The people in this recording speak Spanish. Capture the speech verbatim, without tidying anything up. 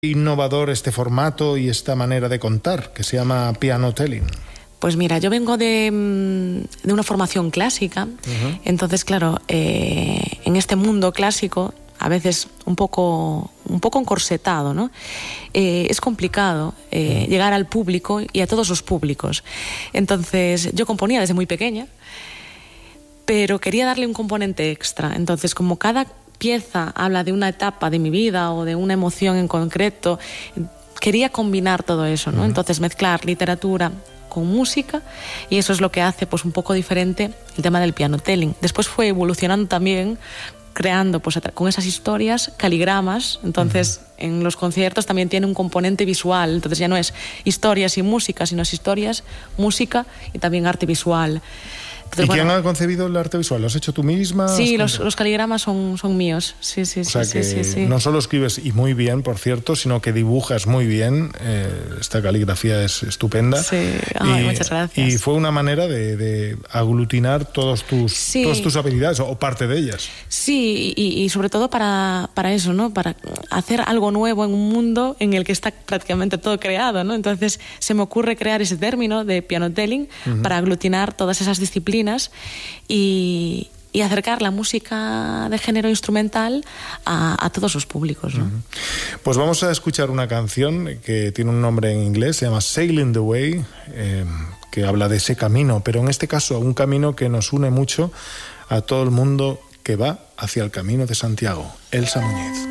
innovador este formato y esta manera de contar, que se llama piano telling? Pues mira, yo vengo de, de una formación clásica, uh-huh. entonces claro, eh, en este mundo clásico, a veces un poco, un poco encorsetado, ¿no? Eh, es complicado eh, uh-huh. llegar al público y a todos los públicos. Entonces yo componía desde muy pequeña, pero quería darle un componente extra. Entonces, como cada pieza habla de una etapa de mi vida o de una emoción en concreto, quería combinar todo eso, ¿no? Uh-huh. Entonces mezclar literatura con música, y eso es lo que hace pues un poco diferente el tema del piano telling. Después fue evolucionando también, creando pues con esas historias caligramas. Entonces uh-huh. en los conciertos también tiene un componente visual, entonces ya no es historias y música, sino es historias, música y también arte visual. Entonces, ¿Y quién bueno, ha concebido el arte visual? ¿Lo has hecho tú misma? Sí, los, los caligramas son, son míos. Sí, sí, o sea sí, que sí, sí, sí. no solo escribes, y muy bien, por cierto, sino que dibujas muy bien. Eh, esta caligrafía es estupenda. Sí, ay, y, muchas gracias. Y fue una manera de, de aglutinar todos tus, sí. todas tus habilidades, o parte de ellas. Sí, y, y sobre todo para, para eso, ¿no? Para hacer algo nuevo en un mundo en el que está prácticamente todo creado, ¿no? Entonces se me ocurre crear ese término de piano telling uh-huh. para aglutinar todas esas disciplinas y, y acercar la música de género instrumental a, a todos los públicos, ¿no? Uh-huh. Pues vamos a escuchar una canción que tiene un nombre en inglés, se llama Sailing the Way, eh, que habla de ese camino, pero en este caso un camino que nos une mucho a todo el mundo que va hacia el Camino de Santiago. Elsa Muñiz.